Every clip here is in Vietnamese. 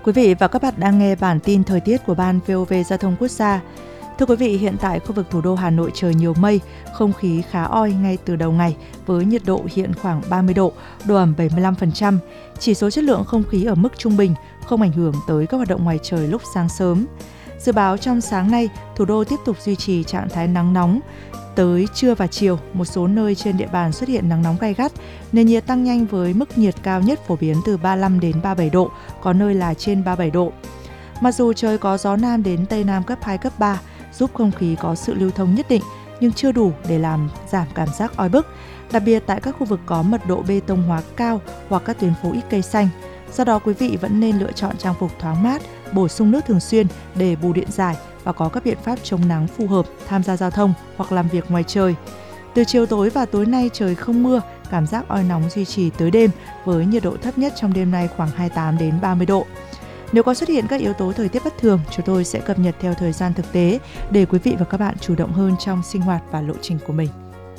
Quý vị và các bạn đang nghe bản tin thời tiết của Ban VOV Giao thông Quốc gia. Thưa quý vị, hiện tại khu vực thủ đô Hà Nội trời nhiều mây, không khí khá oi ngay từ đầu ngày với nhiệt độ hiện khoảng 30 độ, độ ẩm 75%. Chỉ số chất lượng không khí ở mức trung bình, không ảnh hưởng tới các hoạt động ngoài trời lúc sáng sớm. Dự báo trong sáng nay, thủ đô tiếp tục duy trì trạng thái nắng nóng. Tới trưa và chiều, một số nơi trên địa bàn xuất hiện nắng nóng gay gắt, nền nhiệt tăng nhanh với mức nhiệt cao nhất phổ biến từ 35 đến 37 độ, có nơi là trên 37 độ. Mặc dù trời có gió nam đến tây nam cấp 2, cấp 3, giúp không khí có sự lưu thông nhất định, nhưng chưa đủ để làm giảm cảm giác oi bức, đặc biệt tại các khu vực có mật độ bê tông hóa cao hoặc các tuyến phố ít cây xanh. Do đó, quý vị vẫn nên lựa chọn trang phục thoáng mát, bổ sung nước thường xuyên để bù điện giải và có các biện pháp chống nắng phù hợp tham gia giao thông hoặc làm việc ngoài trời. Từ chiều tối và tối nay trời không mưa, cảm giác oi nóng duy trì tới đêm với nhiệt độ thấp nhất trong đêm nay khoảng 28 đến 30 độ. Nếu có xuất hiện các yếu tố thời tiết bất thường, chúng tôi sẽ cập nhật theo thời gian thực tế để quý vị và các bạn chủ động hơn trong sinh hoạt và lộ trình của mình.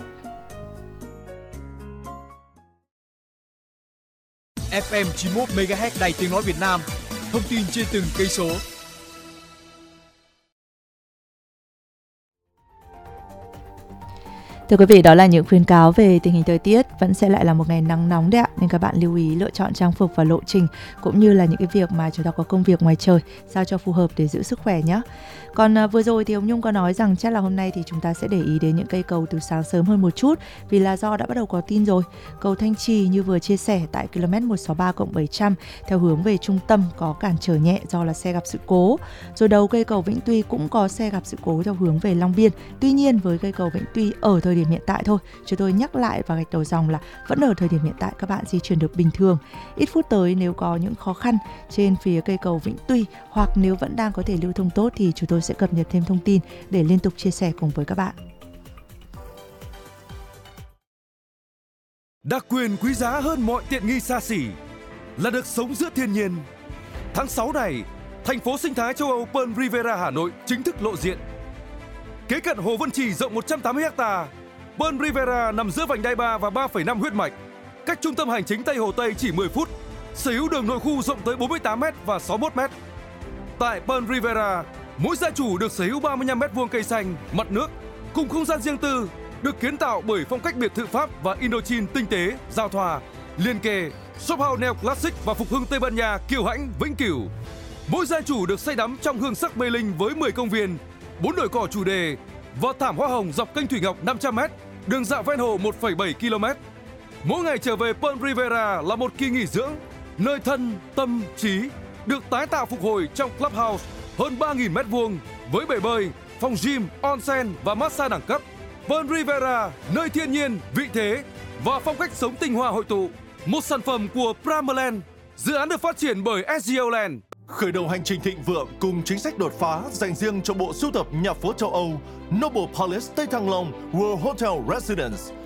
FM 91 MHz Đài Tiếng nói Việt Nam. Thông tin trên từng cây số. Thưa quý vị, đó là những khuyến cáo về tình hình thời tiết. Vẫn sẽ lại là một ngày nắng nóng đấy ạ, nên các bạn lưu ý lựa chọn trang phục và lộ trình, cũng như là những cái việc mà chúng ta có công việc ngoài trời sao cho phù hợp để giữ sức khỏe nhé. Còn vừa rồi thì ông Nhung có nói rằng chắc là hôm nay thì chúng ta sẽ để ý đến những cây cầu từ sáng sớm hơn một chút, vì là do đã bắt đầu có tin rồi. Cầu Thanh Trì như vừa chia sẻ tại km 163+700 theo hướng về trung tâm có cản trở nhẹ do là xe gặp sự cố. Rồi đầu cây cầu Vĩnh Tuy cũng có xe gặp sự cố theo hướng về Long Biên. Tuy nhiên với cây cầu Vĩnh Tuy ở thời điểm hiện tại thôi, chúng tôi nhắc lại và gạch đầu dòng là vẫn ở thời điểm hiện tại các bạn di chuyển được bình thường. Ít phút tới nếu có những khó khăn trên phía cây cầu Vĩnh Tuy hoặc nếu vẫn đang có thể lưu thông tốt thì chúng tôi sẽ cập nhật thêm thông tin để liên tục chia sẻ cùng với các bạn. Đặc quyền quý giá hơn mọi tiện nghi xa xỉ là được sống giữa thiên nhiên. Tháng 6 này, thành phố sinh thái châu Âu Pearl Riviera Hà Nội chính thức lộ diện. Kế cận Hồ Vân Trì rộng 180 ha, Pearl Riviera nằm giữa vành đai 3 và 3,5 huyết mạch, cách trung tâm hành chính Tây Hồ Tây chỉ 10 phút, sở hữu đường nội khu rộng tới 48 m và 61 m. Tại Pearl Riviera, mỗi gia chủ được sở hữu 35 m2 cây xanh, mặt nước, cùng không gian riêng tư, được kiến tạo bởi phong cách biệt thự Pháp và Indochine tinh tế, giao thoa, liền kề, shop house neo classic và phục hưng Tây Ban Nha kiêu hãnh vĩnh cửu. Mỗi gia chủ được say đắm trong hương sắc mê linh với 10 công viên, 4 đồi cỏ chủ đề và thảm hoa hồng dọc kênh Thủy Ngọc 500 m, đường dạo ven hồ 1,7 km. Mỗi ngày trở về Pearl Riviera là một kỳ nghỉ dưỡng, nơi thân, tâm, trí được tái tạo phục hồi trong clubhouse hơn 3.000 m2 với bể bơi, phòng gym, onsen và massage đẳng cấp. Pearl Riviera, nơi thiên nhiên, vị thế và phong cách sống tinh hoa hội tụ. Một sản phẩm của Primaland, dự án được phát triển bởi SGO Land. Khởi đầu hành trình thịnh vượng cùng chính sách đột phá dành riêng cho bộ sưu tập nhà phố châu Âu Noble Palace Tây Thăng Long World Hotel Residence.